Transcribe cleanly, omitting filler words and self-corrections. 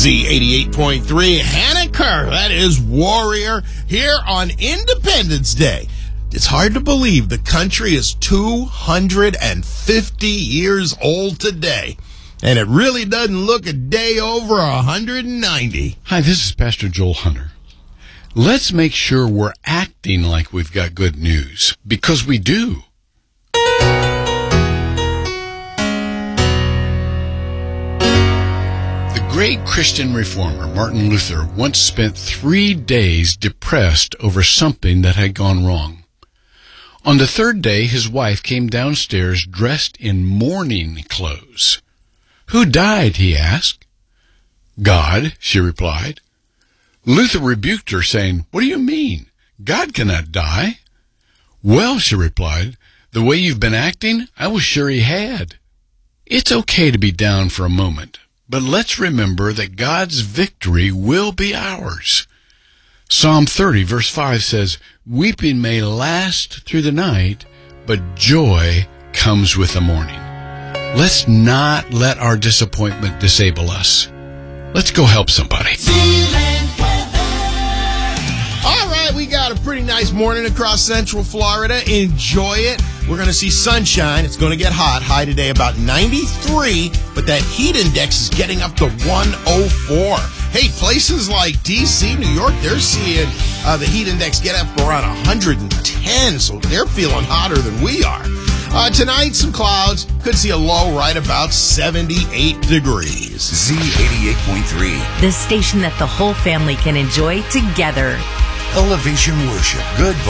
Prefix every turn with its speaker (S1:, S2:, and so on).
S1: Z88.3, Haneker, that is Warrior, here on Independence Day. It's hard to believe the country is 250 years old today, and it really doesn't look a day over 190.
S2: Hi, this is Pastor Joel Hunter. Let's make sure we're acting like we've got good news, because we do. The great Christian reformer Martin Luther once spent 3 days depressed over something that had gone wrong. On the third day, his wife came downstairs dressed in mourning clothes. "Who died?" he asked. "God," she replied. Luther rebuked her, saying, "What do you mean? God cannot die." "Well," she replied, "the way you've been acting, I was sure he had." It's okay to be down for a moment, but let's remember that God's victory will be ours. Psalm 30, verse 5 says, "Weeping may last through the night, but joy comes with the morning." Let's not let our disappointment disable us. Let's go help somebody.
S1: All right, we got a pretty nice morning across Central Florida. Enjoy it. We're going to see sunshine. It's going to get hot. High today about 93, but that heat index is getting up to 104. Hey, places like D.C., New York, they're seeing the heat index get up around 110, so they're feeling hotter than we are. Tonight, some clouds. Could see a low right about 78 degrees.
S3: Z88.3.
S4: The station that the whole family can enjoy together.
S3: Elevation Worship. Good